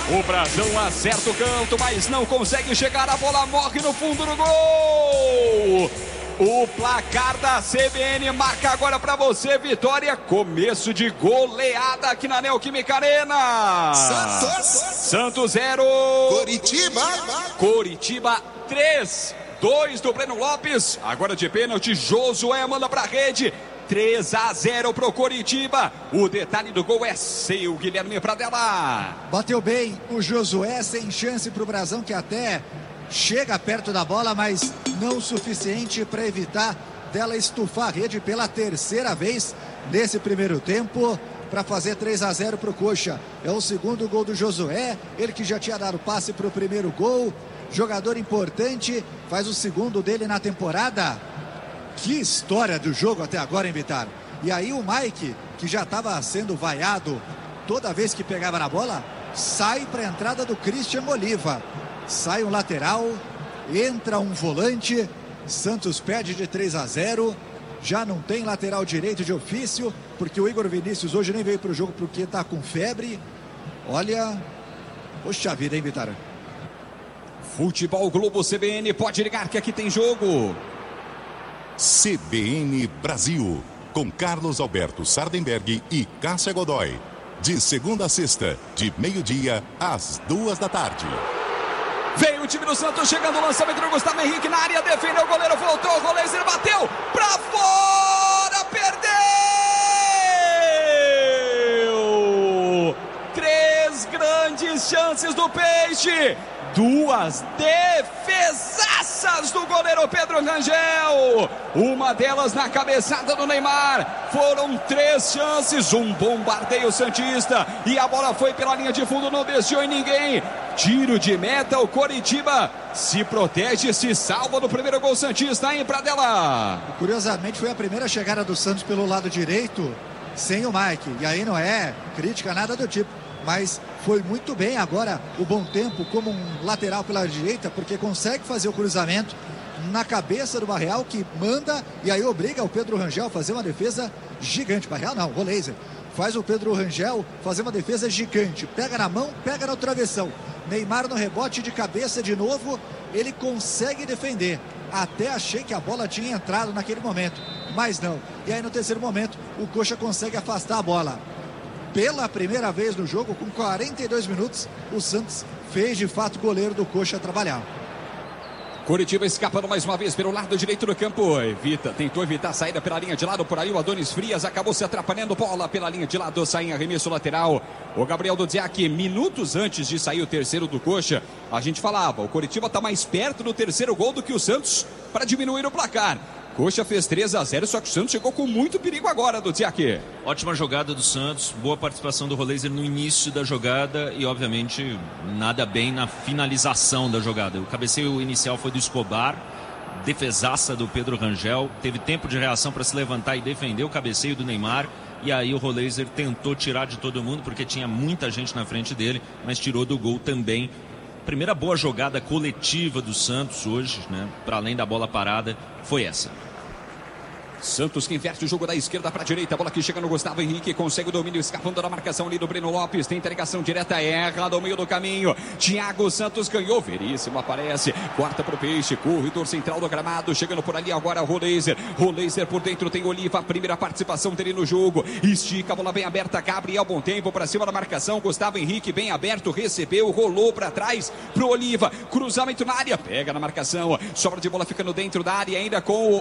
O Brasão acerta o canto, mas não consegue chegar. A bola morre no fundo do gol. O placar da CBN marca agora para você, Vitória. Começo de goleada aqui na Neoquímica Arena. Santos 0. Coritiba 3. 2 do Breno Lopes. Agora de pênalti, Josué manda para a rede. 3-0 pro Coritiba. O detalhe do gol é seu, Guilherme Pradella. Bateu bem o Josué, sem chance pro Brasão, que até chega perto da bola, mas não o suficiente para evitar dela estufar a rede pela terceira vez nesse primeiro tempo, para fazer 3-0 pro Coxa. É o segundo gol do Josué, ele que já tinha dado passe pro primeiro gol. Jogador importante, faz o segundo dele na temporada. Que história do jogo até agora, hein, Vitar? E aí o Mike, que já estava sendo vaiado toda vez que pegava na bola, sai para a entrada do Christian Oliva. Sai um lateral, entra um volante, Santos perde de 3-0. Já não tem lateral direito de ofício, porque o Igor Vinícius hoje nem veio para o jogo porque está com febre. Olha, poxa vida, hein, Vitar? Futebol Globo CBN, pode ligar que aqui tem jogo. CBN Brasil, com Carlos Alberto Sardenberg e Cássia Godoy. De segunda a sexta, de meio-dia às 2h. Veio o time do Santos, chegando o lançamento do Gustavo Henrique na área, defendeu o goleiro, voltou, o Roleiser bateu pra fora, perdeu! 3 grandes chances do Peixe, 2 defesaças do goleiro Pedro Rangel, uma delas na cabeçada do Neymar. Foram 3 chances, um bombardeio santista e a bola foi pela linha de fundo, não desviou em ninguém. Tiro de meta, o Coritiba se protege, se salva do primeiro gol santista, hein, Pradella? Curiosamente foi a primeira chegada do Santos pelo lado direito sem o Mike, e aí não é crítica, nada do tipo, mas foi muito bem agora o Bom Tempo como um lateral pela direita, porque consegue fazer o cruzamento na cabeça do Barreal, que manda e aí obriga o Pedro Rangel a fazer uma defesa gigante. Barreal não, o Laser faz o Pedro Rangel fazer uma defesa gigante, pega na mão, pega no travessão. Neymar no rebote de cabeça de novo, ele consegue defender. Até achei que a bola tinha entrado naquele momento, mas não. E aí no terceiro momento o Coxa consegue afastar a bola. Pela primeira vez no jogo, com 42 minutos, o Santos fez de fato o goleiro do Coxa trabalhar. Coritiba escapando mais uma vez pelo lado direito do campo. Tentou evitar a saída pela linha de lado. Por aí o Adonis Frias acabou se atrapalhando. Bola pela linha de lado, sai em arremesso lateral. O Gabriel Dudziak, minutos antes de sair o terceiro do Coxa, a gente falava, o Coritiba está mais perto do terceiro gol do que o Santos para diminuir o placar. Coxa fez 3-0, só que o Santos chegou com muito perigo agora, Dudziak. Ótima jogada do Santos, boa participação do Roleiser no início da jogada e, obviamente, nada bem na finalização da jogada. O cabeceio inicial foi do Escobar, defesaça do Pedro Rangel, teve tempo de reação para se levantar e defender o cabeceio do Neymar, e aí o Roleiser tentou tirar de todo mundo, porque tinha muita gente na frente dele, mas tirou do gol também. Primeira boa jogada coletiva do Santos hoje, né? Para além da bola parada, foi essa. Santos que inverte o jogo da esquerda para a direita, a bola que chega no Gustavo Henrique, consegue o domínio, escapando da marcação ali do Breno Lopes, tem ligação direta, erra do meio do caminho, Thiago Santos ganhou, Veríssimo aparece, corta para o Peixe, corredor central do gramado, chegando por ali agora o Roleiser por dentro tem Oliva, a primeira participação dele no jogo, estica a bola bem aberta, Gabriel Bom Tempo para cima da marcação, Gustavo Henrique bem aberto, recebeu, rolou para trás pro Oliva, cruzamento na área, pega na marcação, sobra de bola ficando dentro da área ainda com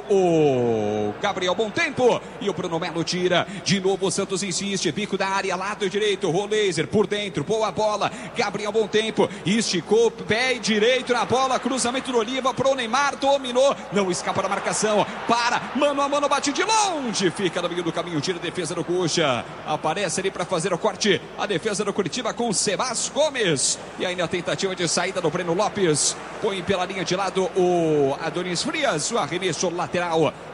o Gabriel Bom Tempo, e o Bruno Melo tira, de novo o Santos insiste, bico da área, lado direito, Roleiser por dentro, boa bola, Gabriel Bom Tempo, esticou, pé direito na bola, cruzamento do Oliva pro Neymar, dominou, não escapa da marcação, para, mano a mano, bate de longe, fica no meio do caminho, tira a defesa do Coxa, aparece ali para fazer o corte, a defesa do Curitiba com Sebas Gomes, e ainda a tentativa de saída do Breno Lopes, põe pela linha de lado o Adonis Frias, o arremesso lateral,